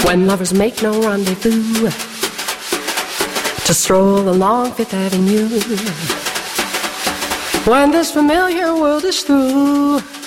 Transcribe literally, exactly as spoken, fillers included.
When lovers make no rendezvous to stroll along Fifth Avenue, when this familiar world is through,